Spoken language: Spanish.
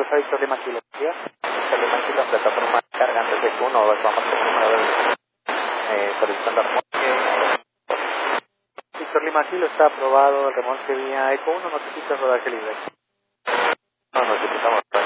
Alfa Víctor Lima Kilo. Víctor Lima Kilo, plataforma cargando de 1 o 2, vamos a tener número de solicitando remolque. Víctor Lima Kilo, está aprobado el remolque vía ECO 1, necesita rodaje libre. No necesitamos